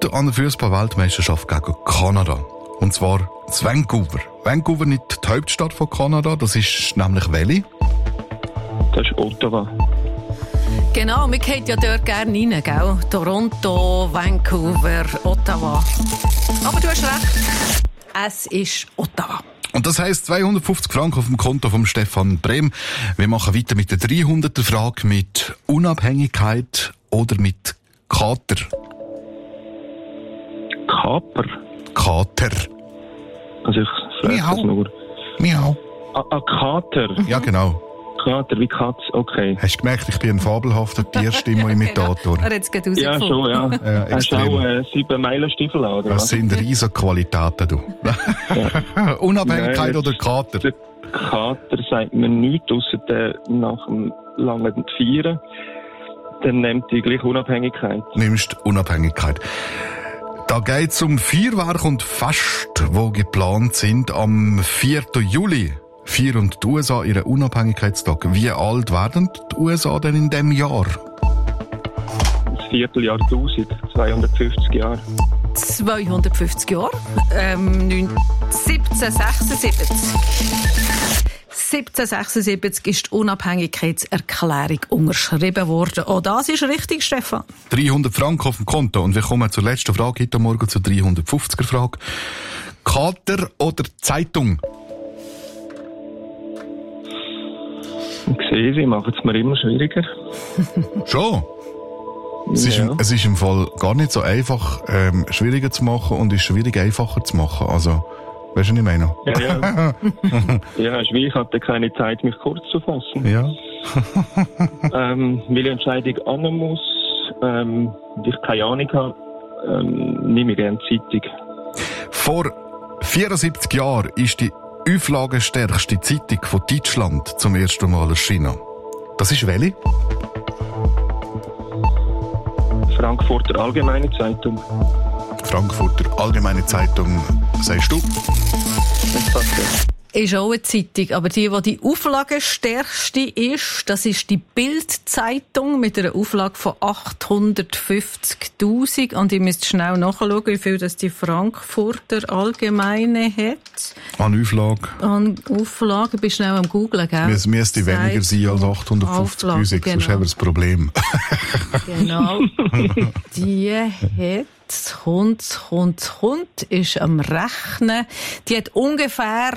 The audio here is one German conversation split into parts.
an der Fußball-Weltmeisterschaft gegen Kanada. Und zwar in Vancouver. Vancouver nicht die Hauptstadt von Kanada, das ist nämlich welche? Das ist Ottawa. Genau, wir gehen ja dort gerne rein, gell? Toronto, Vancouver, Ottawa. Aber du hast recht, es ist Ottawa. Und das heisst 250 Franken auf dem Konto von Stefan Brehm. Wir machen weiter mit der 300er Frage mit Unabhängigkeit oder mit Kater. Kaper? Kater. Also ich frage Miau. das nur. Miau. Kater? Ja, genau. Kater wie Katz, okay. Hast du gemerkt, ich bin ein fabelhafter Tierstimme-Imitator? Er hat es gerade Ja, rausgefunden. schon, ja. Ja, Hast du extrem. auch 7 Meilen Stiefel an, oder Das was? sind riesige Qualitäten, du. Unabhängigkeit Nein, oder Kater? Der Kater sagt mir nichts, ausser der nach dem langen Feiern. Dann nimmt die gleich Unabhängigkeit. Nimmst Unabhängigkeit. Da geht's um Feuerwerk und Fest, die geplant sind am 4. Juli. Feiern die USA ihren Unabhängigkeitstag. Wie alt werden die USA denn in diesem Jahr? Das Vierteljahrtausend, 250 Jahre. 250 Jahre. 1776. 1776 ist die Unabhängigkeitserklärung unterschrieben worden. Auch das ist richtig, Stefan. 300 Franken auf dem Konto. Und wir kommen zur letzten Frage heute Morgen, zur 350er Frage. Kater oder Zeitung? Ich sehe, sie machen es mir immer schwieriger. Schon? Es ist im Fall gar nicht so einfach, schwieriger zu machen und ist schwierig einfacher zu machen. Also, weißt du, was ich meine? Ja. Ja, ist wie, ich hatte keine Zeit, mich kurz zu fassen. Ja. Weil die Entscheidung annehmen muss, und ich keine Ahnung habe, nehme ich gerne Zeitung. Vor 74 Jahren ist die auflagenstärkste Zeitung von Deutschland zum ersten Mal erschienen. Das ist welche? Frankfurter Allgemeine Zeitung. Frankfurter Allgemeine Zeitung, sagst du? Das passt ja. Ist auch eine Zeitung, aber die auflagenstärkste ist, das ist die Bild-Zeitung mit einer Auflage von 850'000. Und ihr müsst schnell nachschauen, wie viel das die Frankfurter Allgemeine hat. An Auflage. An Auflage, bist schnell am Googlen, gell? Müsste weniger sein als 850'000, sonst genau. haben wir das Problem. Genau. Die hat, ist am Rechnen. Die hat ungefähr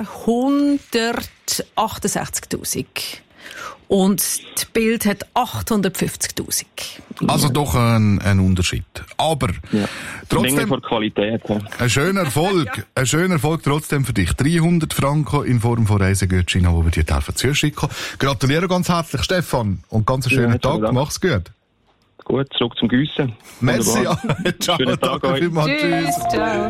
168'000. Und das Bild hat 850'000. Also doch ein Unterschied. Aber Ja. Menge trotzdem vor Qualität. Ja. ein schöner Erfolg. Ein schöner Erfolg trotzdem für dich. 300 Franken in Form von Reisegutschein, wo wir dir helfen zu schicken. Gratuliere ganz herzlich, Stefan. Und ganz einen schönen Ja, Tag. Dank. Mach's gut. Gut, zurück zum Giessen. Merci. Ja. Wunderbar. Ciao. Schönen Tag Danke euch. vielmals. Tschüss, ciao.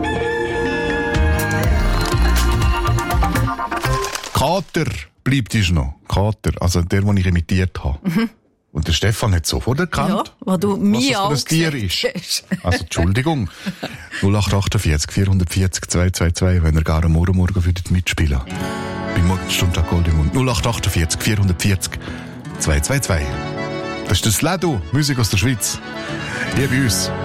Kater bleibt es noch. Kater, also der, den ich imitiert habe. Und der Stefan hat sofort erkannt, Ja, weil du was mir das für auch ein Tier gesagt ist. Also Entschuldigung. 0848 440 222, wenn ihr gerne morgen würdet mitspielen. Beim Morgenstundtag Gold im Mund. 0848 440 222. Das ist das Ledo, Musik aus der Schweiz. Hier bei uns.